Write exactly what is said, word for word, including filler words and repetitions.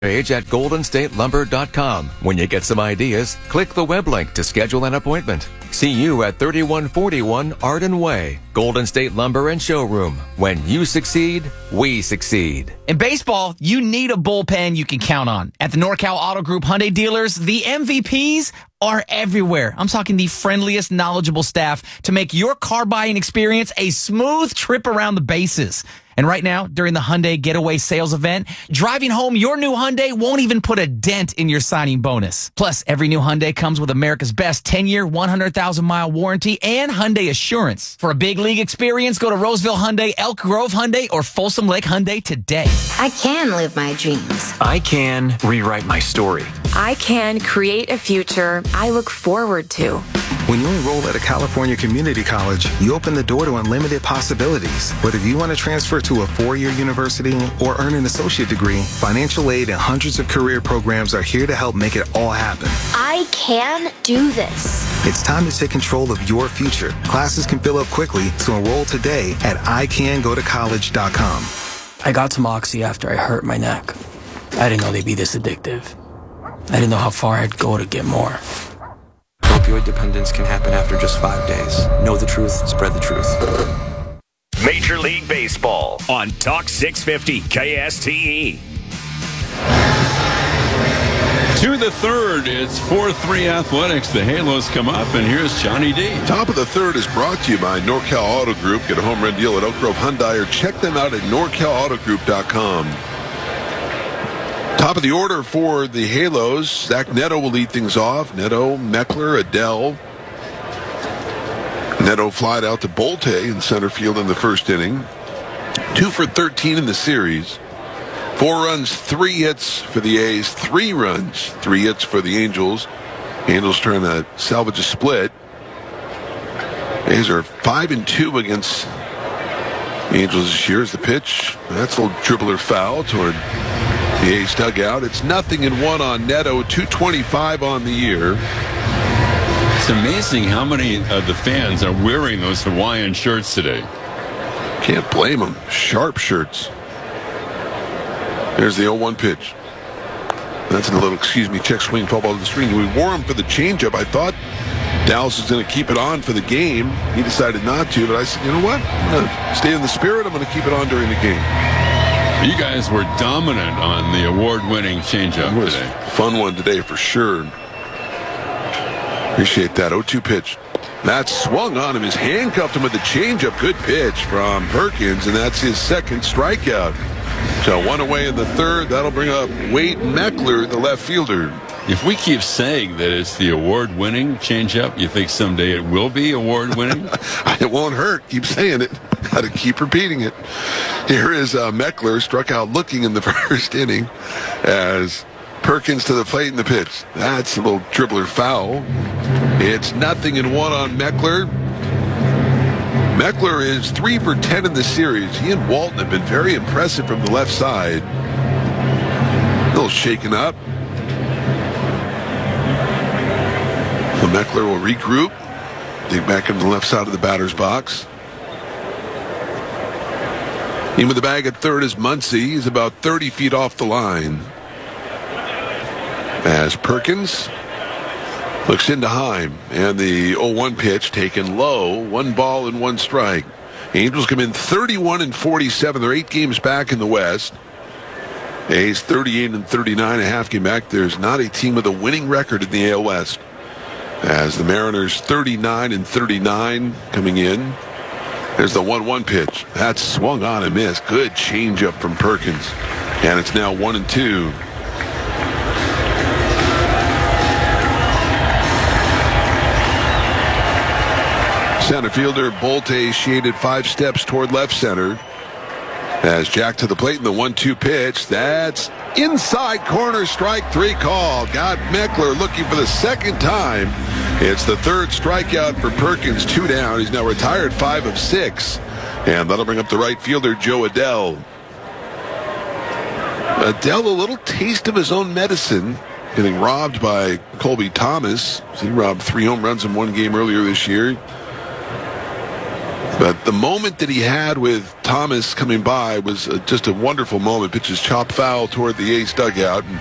Page at golden state lumber dot com. When you get some ideas, click the web link to schedule an appointment. See you at thirty-one forty-one Arden Way, Golden State Lumber and Showroom. When you succeed, we succeed. In baseball, you need a bullpen you can count on. At the NorCal Auto Group Hyundai dealers, the M V Ps are everywhere. I'm talking the friendliest, knowledgeable staff to make your car buying experience a smooth trip around the bases. And right now, during the Hyundai Getaway Sales Event, driving home your new Hyundai won't even put a dent in your signing bonus. Plus, every new Hyundai comes with America's best ten-year, one hundred thousand mile warranty and Hyundai Assurance. For a big league experience, go to Roseville Hyundai, Elk Grove Hyundai, or Folsom Lake Hyundai today. I can live my dreams. I can rewrite my story. I can create a future I look forward to. When you enroll at a California community college, you open the door to unlimited possibilities. Whether you want to transfer to a four-year university or earn an associate degree, financial aid and hundreds of career programs are here to help make it all happen. I can do this. It's time to take control of your future. Classes can fill up quickly, so enroll today at I can go to college dot com. I got some Oxy after I hurt my neck. I didn't know they'd be this addictive. I didn't know how far I'd go to get more. Opioid dependence can happen after just five days. Know the truth, spread the truth. Major League Baseball on Talk six fifty K S T E. To the third, it's four three Athletics. The Halos come up, and here's Johnny D. Top of the third is brought to you by NorCal Auto Group. Get a home run deal at Oak Grove Hyundai or check them out at norcal auto group dot com. Top of the order for the Halos. Zach Neto will lead things off. Neto, Meckler, Adele. Neto flied out to Bolte in center field in the first inning. Two for thirteen in the series. Four runs, three hits for the A's. Three runs, three hits for the Angels. Angels trying to salvage a split. A's are five and two against the Angels this year. As the pitch, that's a little dribbler foul toward the A's dugout. It's nothing in one on Neto. two twenty-five on the year. It's amazing how many of the fans are wearing those Hawaiian shirts today. Can't blame them. Sharp shirts. There's the oh one pitch. That's a little, excuse me, check swing, foul ball to the screen. We wore him for the changeup. I thought Dallas was going to keep it on for the game. He decided not to, but I said, you know what? I'm going to stay in the spirit. I'm going to keep it on during the game. You guys were dominant on the award-winning changeup it was today. A fun one today for sure. Appreciate that. oh two pitch. That swung on him. He's handcuffed him with the changeup. Good pitch from Perkins, and that's his second strikeout. So one away in the third. That'll bring up Wade Meckler, the left fielder. If we keep saying that it's the award-winning changeup, you think someday it will be award-winning? It won't hurt. Keep saying it. Got to keep repeating it. Here is uh, Meckler, struck out looking in the first inning as Perkins to the plate in the pitch. That's a little dribbler foul. It's nothing in one on Meckler. Meckler is three for ten in the series. He and Walton have been very impressive from the left side. A little shaken up. So Meckler will regroup. Dig back into the left side of the batter's box. In with the bag at third is Muncy. He's about thirty feet off the line. As Perkins looks into Heim, and the oh one pitch taken low, one ball and one strike. Angels come in thirty-one and forty-seven. They're eight games back in the West. A's thirty-eight and thirty-nine, a half game back. There's not a team with a winning record in the A L West. As the Mariners thirty-nine and thirty-nine coming in. There's the one one pitch. That's swung on and missed. Good changeup from Perkins. And it's now one and two. Center fielder Bolte shaded five steps toward left center. As Jack to the plate in the one two pitch. That's inside corner, strike three call. Got Meckler looking for the second time. It's the third strikeout for Perkins, two down. He's now retired five of six. And that'll bring up the right fielder, Joe Adele. Adele, a little taste of his own medicine. Getting robbed by Colby Thomas. He robbed three home runs in one game earlier this year. But the moment that he had with Thomas coming by was uh, just a wonderful moment. Pitches chop foul toward the Ace dugout. And